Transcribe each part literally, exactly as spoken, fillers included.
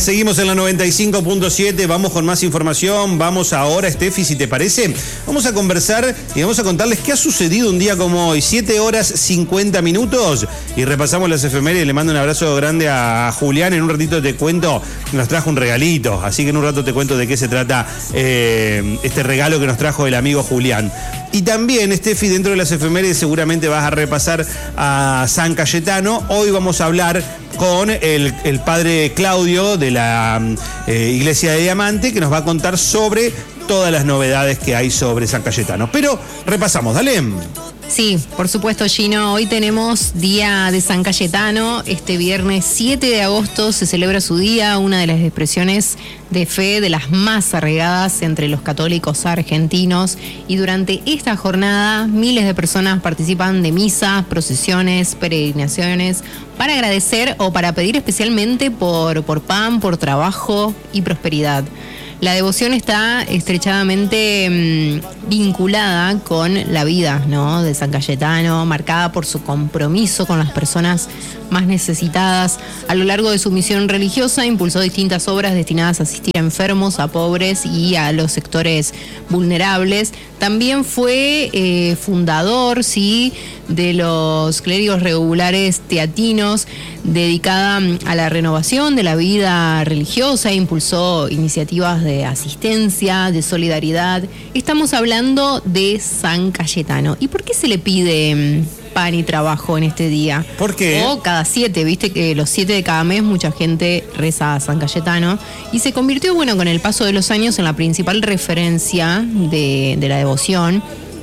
Seguimos en la noventa y cinco punto siete, vamos con más información. Vamos ahora, Steffi, si te parece, vamos a conversar y vamos a contarles qué ha sucedido un día como hoy, siete horas cincuenta minutos, y repasamos las efemérides. Le mando un abrazo grande a Julián. En un ratito te cuento, nos trajo un regalito, así que en un rato te cuento de qué se trata eh, este regalo que nos trajo el amigo Julián. Y también, Steffi, dentro de las efemérides seguramente vas a repasar a San Cayetano. Hoy vamos a hablar con el, el padre Claudio de la eh, Iglesia de Diamante, que nos va a contar sobre todas las novedades que hay sobre San Cayetano. Pero repasamos, dale. Sí, por supuesto, Gino. Hoy tenemos Día de San Cayetano. Este viernes siete de agosto se celebra su día, una de las expresiones de fe de las más arraigadas entre los católicos argentinos. Y durante esta jornada, miles de personas participan de misas, procesiones, peregrinaciones, para agradecer o para pedir especialmente por, por pan, por trabajo y prosperidad. La devoción está estrechamente mmm, vinculada con la vida, ¿no?, de San Cayetano, marcada por su compromiso con las personas más necesitadas. A lo largo de su misión religiosa impulsó distintas obras destinadas a asistir a enfermos, a pobres y a los sectores vulnerables. También fue eh, fundador, sí, de los clérigos regulares teatinos, dedicada a la renovación de la vida religiosa. Impulsó iniciativas de asistencia, de solidaridad. Estamos hablando de San Cayetano. ¿Y por qué se le pide pan y trabajo en este día? ¿Por qué? O cada siete, viste que los siete de cada mes mucha gente reza a San Cayetano, y se convirtió, bueno, con el paso de los años en la principal referencia de, de la devoción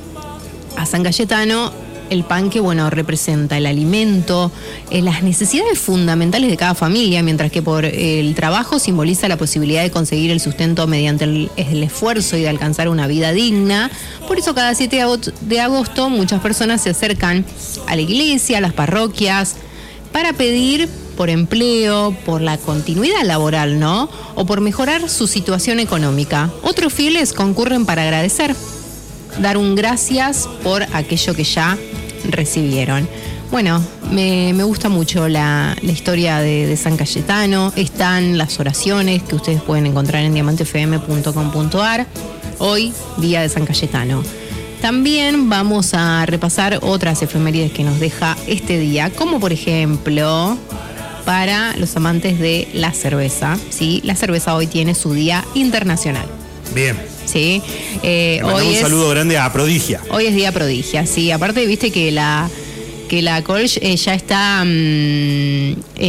a San Cayetano. El pan, que bueno, representa el alimento, eh, las necesidades fundamentales de cada familia, mientras que por el trabajo simboliza la posibilidad de conseguir el sustento mediante el, el esfuerzo y de alcanzar una vida digna. Por eso cada siete de agosto muchas personas se acercan a la iglesia, a las parroquias, para pedir por empleo, por la continuidad laboral, ¿no?, o por mejorar su situación económica. Otros fieles concurren para agradecer, dar un gracias por aquello que ya recibieron. Bueno, me, me gusta mucho la, la historia de, de San Cayetano. Están las oraciones que ustedes pueden encontrar en diamante f m punto com punto a r. Hoy, Día de San Cayetano. También vamos a repasar otras efemérides que nos deja este día, como por ejemplo, para los amantes de la cerveza, ¿sí? La cerveza hoy tiene su Día Internacional. Bien. Sí, eh, hoy un es, saludo grande a Prodigia. Hoy es Día Prodigia, sí. Aparte, viste que la que la Kolsch eh, ya está mmm,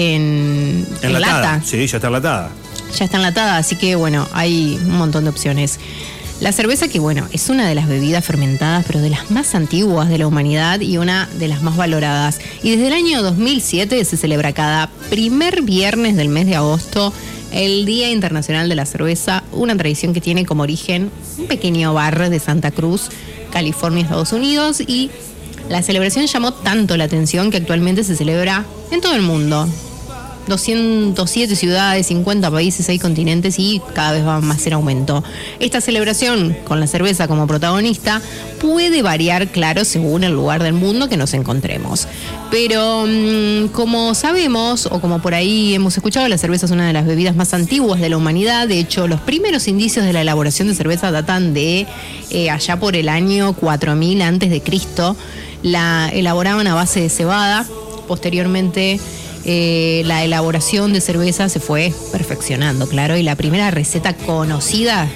en, en lata. Sí, ya está enlatada. Ya está enlatada, así que bueno, hay un montón de opciones. La cerveza, que bueno, es una de las bebidas fermentadas, pero de las más antiguas de la humanidad y una de las más valoradas. Y desde el año dos mil siete se celebra cada primer viernes del mes de agosto el Día Internacional de la Cerveza, una tradición que tiene como origen un pequeño bar de Santa Cruz, California, Estados Unidos, y la celebración llamó tanto la atención que actualmente se celebra en todo el mundo. doscientas siete ciudades, cincuenta países, seis continentes, y cada vez va más en aumento. Esta celebración, con la cerveza como protagonista, puede variar, claro, según el lugar del mundo que nos encontremos. Pero mmm, como sabemos, o como por ahí hemos escuchado, la cerveza es una de las bebidas más antiguas de la humanidad. De hecho, los primeros indicios de la elaboración de cerveza datan de eh, allá por el año cuatro mil antes de Cristo. La elaboraban a base de cebada. Posteriormente, Eh, la elaboración de cerveza se fue perfeccionando, claro, y la primera receta conocida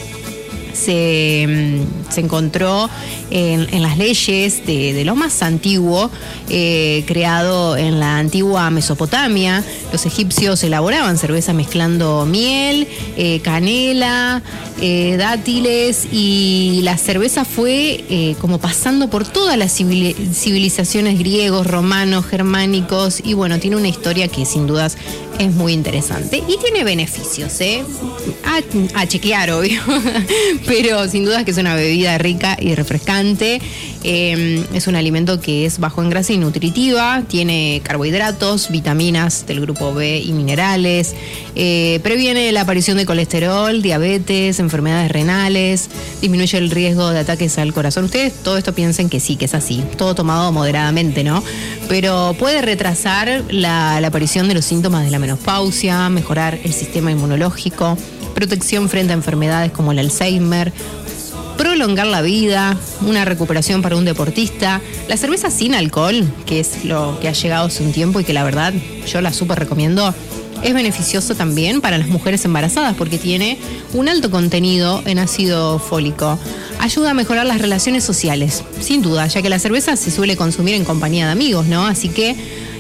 se, se encontró en, en las leyes de, de lo más antiguo, eh, creado en la antigua Mesopotamia. Los egipcios elaboraban cerveza mezclando miel, eh, canela, eh, dátiles, y la cerveza fue eh, como pasando por todas las civil, civilizaciones griegos, romanos, germánicos, y bueno, tiene una historia que sin dudas es muy interesante y tiene beneficios, ¿eh? A, a chequear, obvio, pero sin dudas que es una bebida bebida rica y refrescante. Eh, es un alimento que es bajo en grasa y nutritiva, tiene carbohidratos, vitaminas del grupo B y minerales, eh, previene la aparición de colesterol, diabetes, enfermedades renales, disminuye el riesgo de ataques al corazón. Ustedes todo esto piensen que sí, que es así, todo tomado moderadamente, ¿no? Pero puede retrasar la, la aparición de los síntomas de la menopausia, mejorar el sistema inmunológico, protección frente a enfermedades como el Alzheimer, prolongar la vida, una recuperación para un deportista. La cerveza sin alcohol, que es lo que ha llegado hace un tiempo y que la verdad yo la súper recomiendo, es beneficioso también para las mujeres embarazadas porque tiene un alto contenido en ácido fólico. Ayuda a mejorar las relaciones sociales, sin duda, ya que la cerveza se suele consumir en compañía de amigos, ¿no? Así que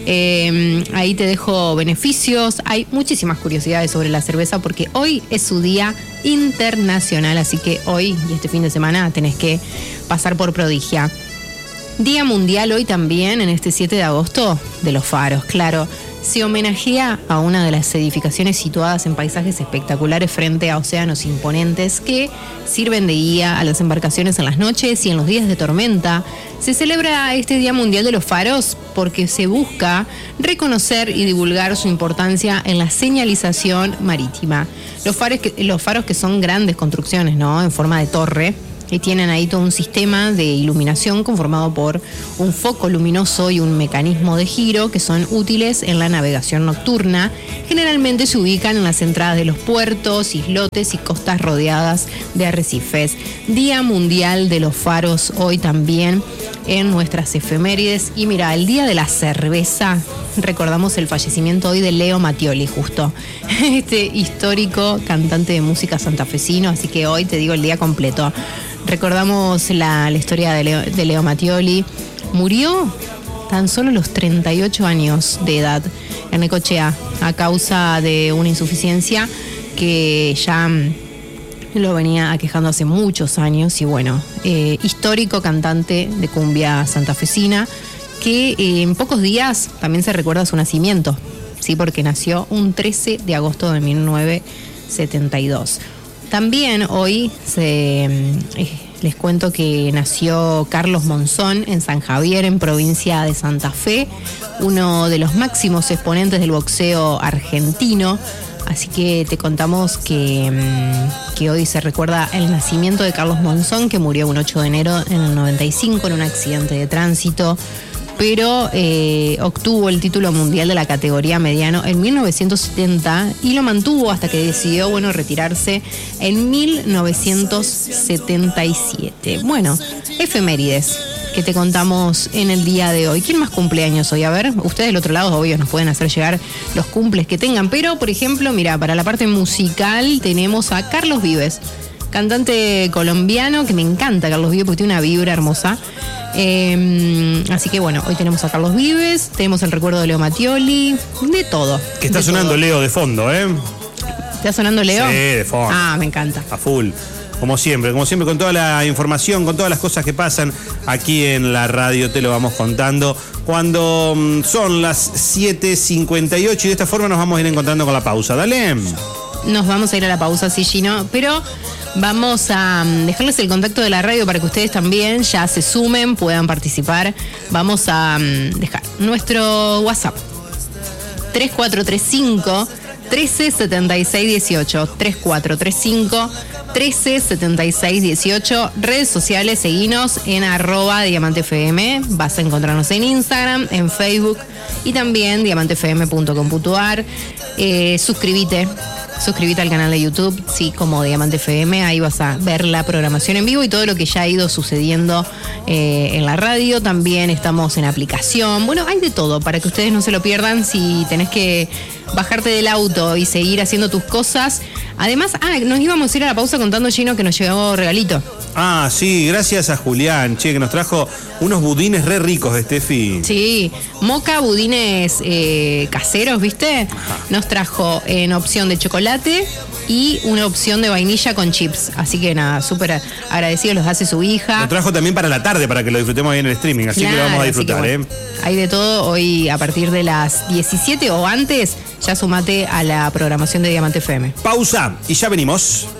eh, ahí te dejo beneficios. Hay muchísimas curiosidades sobre la cerveza porque hoy es su día internacional, así que hoy y este fin de semana tenés que pasar por Prodigia. Día mundial hoy también, en este siete de agosto, de los faros, claro. Se homenajea a una de las edificaciones situadas en paisajes espectaculares frente a océanos imponentes que sirven de guía a las embarcaciones en las noches y en los días de tormenta. Se celebra este Día Mundial de los Faros porque se busca reconocer y divulgar su importancia en la señalización marítima. Los faros que, los faros que son grandes construcciones, ¿no? En forma de torre. Y tienen ahí todo un sistema de iluminación conformado por un foco luminoso y un mecanismo de giro que son útiles en la navegación nocturna. Generalmente se ubican en las entradas de los puertos, islotes y costas rodeadas de arrecifes. Día Mundial de los Faros hoy también en nuestras efemérides. Y mira, el Día de la Cerveza, recordamos el fallecimiento hoy de Leo Mattioli, justo. Este histórico cantante de música santafesino, así que hoy te digo el día completo. Recordamos la, la historia de Leo, de Leo Mattioli. Murió tan solo a los treinta y ocho años de edad en Necochea a causa de una insuficiencia que ya lo venía aquejando hace muchos años. Y bueno, eh, histórico cantante de cumbia santafesina que eh, en pocos días también se recuerda su nacimiento, sí, porque nació un trece de agosto de mil novecientos setenta y dos. También hoy se, eh, les cuento que nació Carlos Monzón en San Javier, en provincia de Santa Fe, uno de los máximos exponentes del boxeo argentino. Así que te contamos que, que hoy se recuerda el nacimiento de Carlos Monzón, que murió un ocho de enero en el noventa y cinco en un accidente de tránsito, pero eh, obtuvo el título mundial de la categoría mediano en mil novecientos setenta y lo mantuvo hasta que decidió, bueno, retirarse en mil novecientos setenta y siete. Bueno, efemérides que te contamos en el día de hoy. ¿Quién más cumpleaños hoy? A ver, ustedes del otro lado, obvio, nos pueden hacer llegar los cumples que tengan, pero, por ejemplo, mira, para la parte musical tenemos a Carlos Vives, cantante colombiano, que me encanta Carlos Vives porque tiene una vibra hermosa. Eh, así que bueno, hoy tenemos a Carlos Vives, tenemos el recuerdo de Leo Mattioli, de todo. Que está de sonando todo. Leo de fondo, ¿eh? ¿Está sonando Leo? Sí, de fondo. Ah, me encanta. A full. Como siempre, como siempre, con toda la información, con todas las cosas que pasan aquí en la radio, te lo vamos contando cuando mm, son las siete cincuenta y ocho y de esta forma nos vamos a ir encontrando con la pausa. Dale. Nos vamos a ir a la pausa, sí, Gino, pero vamos a dejarles el contacto de la radio para que ustedes también ya se sumen, puedan participar. Vamos a dejar nuestro WhatsApp tres cuatro tres cinco, uno tres siete seis uno ocho, tres cuatro tres cinco, uno tres siete seis uno ocho. Redes sociales, seguinos en arroba Diamante F M. Vas a encontrarnos en Instagram, en Facebook y también diamante f m punto com punto a r. Eh, suscríbete. Suscríbete al canal de YouTube, sí, como Diamante F M, ahí vas a ver la programación en vivo y todo lo que ya ha ido sucediendo eh, en la radio. También estamos en aplicación, bueno, hay de todo para que ustedes no se lo pierdan si tenés que bajarte del auto y seguir haciendo tus cosas. Además, ah, nos íbamos a ir a la pausa contando, Gino, que nos llegó regalito. Ah, sí, gracias a Julián, che, que nos trajo unos budines re ricos, Estefi. Sí, Moca budines eh, caseros, ¿viste? Ajá. Nos trajo en opción de chocolate y una opción de vainilla con chips. Así que nada, súper agradecidos, los hace su hija. Lo trajo también para la tarde, para que lo disfrutemos ahí en el streaming, así claro, que lo vamos a disfrutar, que, bueno, ¿eh? Hay de todo, hoy a partir de las diecisiete o antes, ya sumate a la programación de Diamante F M. Pausa y ya venimos.